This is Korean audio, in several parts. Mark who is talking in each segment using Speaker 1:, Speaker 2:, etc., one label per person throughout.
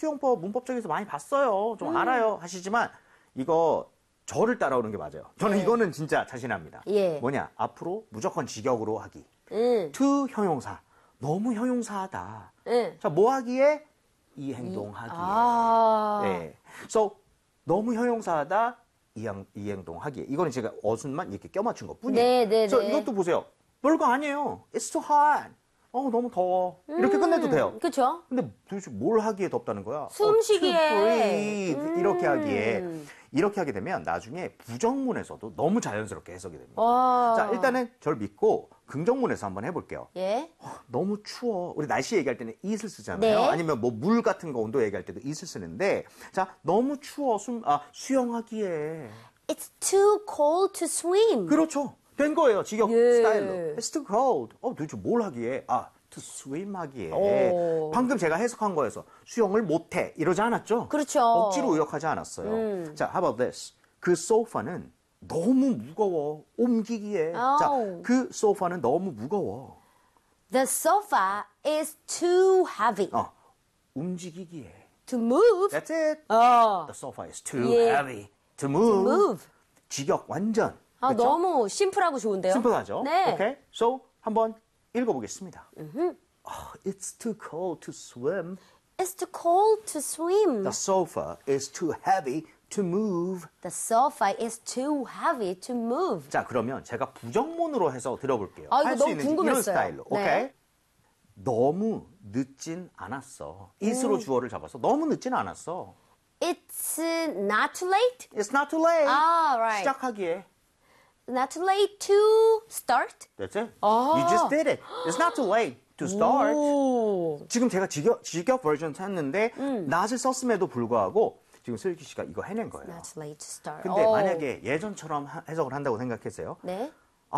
Speaker 1: 수용법, 문법적에서 많이 봤어요. 좀 알아요. 하시지만 이거 저를 따라오는 게 맞아요. 저는 이거는 진짜 자신합니다. 뭐냐? 앞으로 무조건 직역으로 하기. to 형용사. 너무 형용사하다. 자, 뭐 하기에? 이 행동 하기에. 네. So, 너무 형용사하다. 이 행동 하기에. 이거는 제가 어순만 이렇게 껴맞춘 것 뿐이에요. 그래서 이것도 보세요. 별거 아니에요. It's too hot. 너무 더워. 이렇게 끝내도 돼요.
Speaker 2: 그쵸?
Speaker 1: 근데 도대체 뭘 하기에 덥다는 거야?
Speaker 2: 숨쉬기에.
Speaker 1: to breathe. 이렇게 하기에. 이렇게 하게 되면 나중에 부정문에서도 너무 자연스럽게 해석이 됩니다. 자, 일단은 저를 믿고 긍정문에서 한번 해볼게요. 너무 추워. 우리 날씨 얘기할 때는 it을 쓰잖아요. 아니면 뭐 물 같은 거 온도 얘기할 때도 it을 쓰는데, 자, 너무 추워. 수영하기에.
Speaker 2: It's too cold to swim.
Speaker 1: 그렇죠. 된 거예요. 직역 스타일로. It's too cold. 도대체 뭘 하기에? to swim 하기에. 방금 제가 해석한 거에서 수영을 못해. 이러지 않았죠?
Speaker 2: 그렇죠.
Speaker 1: 억지로 의역하지 않았어요. 자, how about this? 그 소파는 너무 무거워. 옮기기에. 자, 그 소파는 너무 무거워.
Speaker 2: The sofa is too heavy.
Speaker 1: 움직이기에.
Speaker 2: To move.
Speaker 1: That's it. The sofa is too heavy to move.
Speaker 2: To move.
Speaker 1: 직역 완전. 그렇죠?
Speaker 2: 너무 심플하고 좋은데요?
Speaker 1: 심플하죠?
Speaker 2: 네.
Speaker 1: Okay. So, 한번 읽어보겠습니다. It's too cold to swim.
Speaker 2: It's too cold to swim.
Speaker 1: The sofa is too heavy to move.
Speaker 2: The sofa is too heavy to move.
Speaker 1: 자, 그러면 제가 부정문으로 해서 들어볼게요.
Speaker 2: 이거
Speaker 1: 할 수
Speaker 2: 너무
Speaker 1: 있는지
Speaker 2: 궁금했어요.
Speaker 1: 이런 스타일로.
Speaker 2: 네.
Speaker 1: 오케이? 너무 늦진 않았어. it으로 주어를 잡아서 너무 늦진 않았어.
Speaker 2: It's not too late.
Speaker 1: It's not too late.
Speaker 2: Right.
Speaker 1: 시작하기에.
Speaker 2: Not too late to start.
Speaker 1: That's it. You just did it. It's not too late to start. 지금 제가 직역 버전 샀는데 not을 썼음에도 불구하고 지금 슬기 씨가 이거 해낸 거예요.
Speaker 2: Not too late to start.
Speaker 1: 근데 만약에 예전처럼 해석을 한다고 생각했어요.
Speaker 2: 네.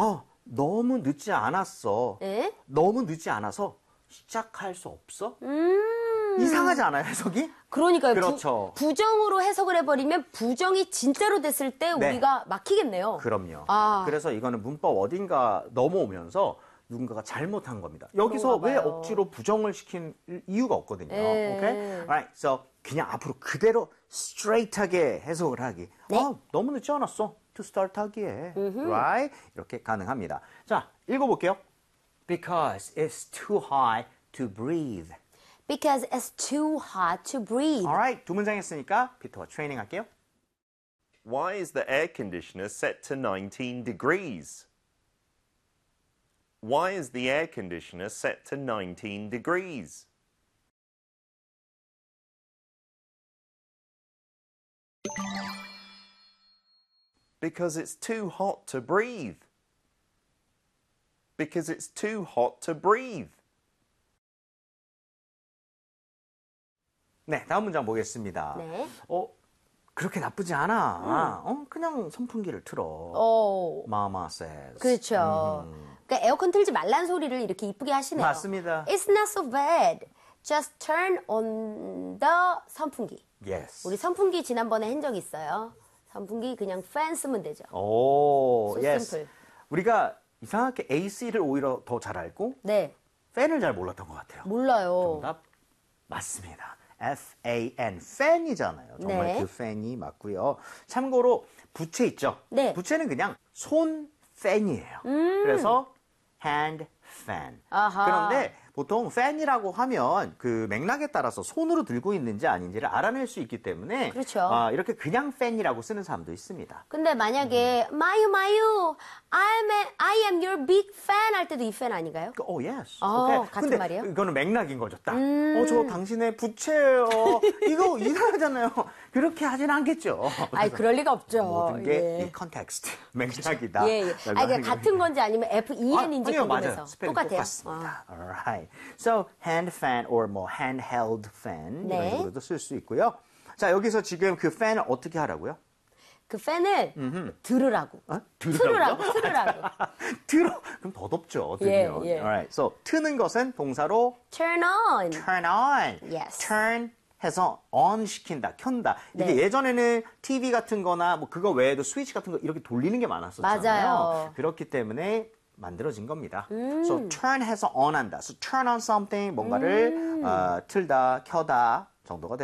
Speaker 1: 너무 늦지 않았어.
Speaker 2: 네?
Speaker 1: 너무 늦지 않아서 시작할 수 없어? 이상하지 않아요, 해석이?
Speaker 2: 그러니까요.
Speaker 1: 그렇죠.
Speaker 2: 부정으로 해석을 해버리면 부정이 진짜로 됐을 때 우리가 막히겠네요.
Speaker 1: 그럼요. 그래서 이거는 문법 어딘가 넘어오면서 누군가가 잘못한 겁니다. 여기서 왜 억지로 부정을 시킨 이유가 없거든요. 오케이? Alright. So 그냥 앞으로 그대로 straight하게 해석을 하기. 너무 늦지 않았어. To start 하기에. Right? 이렇게 가능합니다. 자, 읽어볼게요. Because it's too high to breathe.
Speaker 2: Because it's too hot to breathe.
Speaker 1: Alright. 두 문장 했으니까 피터와 트레이닝 할게요.
Speaker 3: Why is the air conditioner set to 19 degrees? Why is the air conditioner set to 19 degrees? Because it's too hot to breathe. Because it's too hot to breathe.
Speaker 1: 네, 다음 문장 보겠습니다.
Speaker 2: 네.
Speaker 1: 그렇게 나쁘지 않아. 그냥 선풍기를 틀어. Mama says.
Speaker 2: 그렇죠. 그러니까 에어컨 틀지 말란 소리를 이렇게 이쁘게 하시네요.
Speaker 1: 맞습니다.
Speaker 2: It's not so bad. Just turn on the 선풍기.
Speaker 1: Yes.
Speaker 2: 우리 선풍기 지난번에 한 적 있어요. 선풍기 그냥 팬 쓰면 되죠.
Speaker 1: 오,
Speaker 2: So
Speaker 1: yes.
Speaker 2: simple.
Speaker 1: 우리가 이상하게 AC를 오히려 더 잘 알고
Speaker 2: 네.
Speaker 1: 팬을 잘 몰랐던 것 같아요.
Speaker 2: 몰라요.
Speaker 1: 정답 맞습니다. F-A-N, 팬이잖아요. 정말
Speaker 2: 네.
Speaker 1: 그 팬이 맞고요. 참고로 부채 있죠?
Speaker 2: 네.
Speaker 1: 부채는 그냥 손 팬이에요. 그래서 hand fan.
Speaker 2: 아하.
Speaker 1: 그런데 보통 팬이라고 하면 그 맥락에 따라서 손으로 들고 있는지 아닌지를 알아낼 수 있기 때문에
Speaker 2: 그렇죠.
Speaker 1: 이렇게 그냥 팬이라고 쓰는 사람도 있습니다.
Speaker 2: 근데 만약에 마유 I am your big fan 할 때도 이 팬 아닌가요?
Speaker 1: yes.
Speaker 2: 같은
Speaker 1: 근데
Speaker 2: 말이에요?
Speaker 1: 이거는 맥락인 거죠. 딱. 저 당신의 부채예요. 이거 이상하잖아요. 그렇게 하진 않겠죠.
Speaker 2: 아이 그럴 리가 없죠.
Speaker 1: 모든 게 이 컨텍스트, 맥락이다.
Speaker 2: 예. 그러니까 같은 건지 아니면 FEN인지
Speaker 1: 아니요,
Speaker 2: 궁금해서.
Speaker 1: 맞아요. 스펠링
Speaker 2: 똑같아요.
Speaker 1: 똑같습니다. Alright. So hand fan or 뭐 handheld fan
Speaker 2: 네.
Speaker 1: 이런 식으로도 쓸 수 있고요. 자, 여기서 지금 그 팬을 어떻게 하라고요?
Speaker 2: 그 팬을 들으라고.
Speaker 1: 들으라고요?
Speaker 2: 틀으라고.
Speaker 1: 들어. 그럼 더 덥죠. 들면.
Speaker 2: 예.
Speaker 1: Alright. So 트는 것은 동사로
Speaker 2: Turn on.
Speaker 1: turn on.
Speaker 2: Yes.
Speaker 1: turn 해서 on 시킨다, 켠다. 이게
Speaker 2: 네.
Speaker 1: 예전에는 TV 같은 거나 뭐 그거 외에도 스위치 같은 거 이렇게 돌리는 게 많았었잖아요.
Speaker 2: 맞아요.
Speaker 1: 그렇기 때문에 만들어진 겁니다. So turn 해서 on 한다. So turn on something 뭔가를 틀다, 켜다 정도가 됩니다.